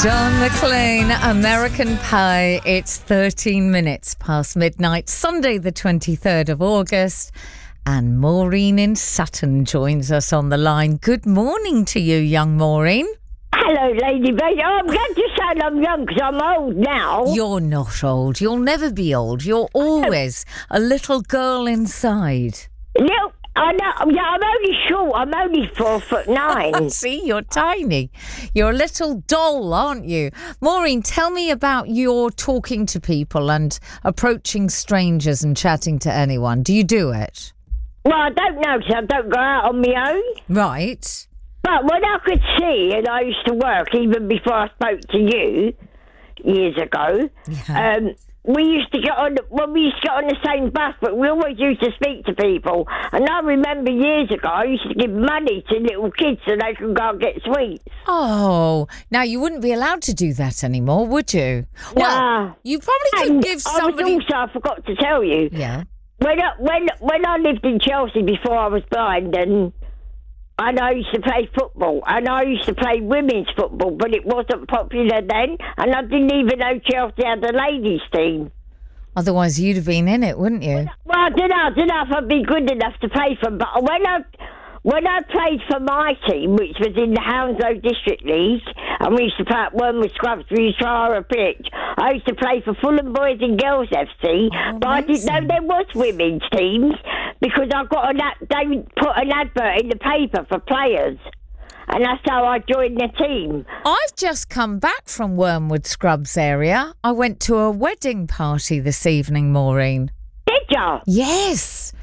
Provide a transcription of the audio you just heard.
John McLean, American Pie. It's 13 minutes past midnight, Sunday the 23rd of August. And Maureen in Sutton joins us on the line. Good morning to you, young Maureen. Hello, Lady Baby. Oh, I'm glad you said I'm young because I'm old now. You're not old. You'll never be old. You're always a little girl inside. No, I know. Yeah, I'm only short. I'm only 4'9". See, you're tiny. You're a little doll, aren't you? Maureen, tell me about your talking to people and approaching strangers and chatting to anyone. Do you do it? Well, I don't know because I don't go out on my own. Right. But when I could see, and I used to work even before I spoke to you years ago, we used to get on the same bus, but we always used to speak to people. And I remember years ago, I used to give money to little kids so they could go and get sweets. Oh, now you wouldn't be allowed to do that anymore, would you? Well, you probably could give somebody... I forgot to tell you. Yeah. When I lived in Chelsea before I was blind, and I used to play football, and I used to play women's football, but it wasn't popular then, and I didn't even know Chelsea had a ladies' team. Otherwise, you'd have been in it, wouldn't you? Well, I don't know if I'd be good enough to play for them, but when I played for my team, which was in the Hounslow District League, and we used to play at Wormwood Scrubs, we used to hire a pitch. I used to play for Fulham Boys and Girls FC, but I didn't know there was women's teams because they put an advert in the paper for players, and that's how I joined the team. I've just come back from Wormwood Scrubs area. I went to a wedding party this evening, Maureen. Did ya? Yes.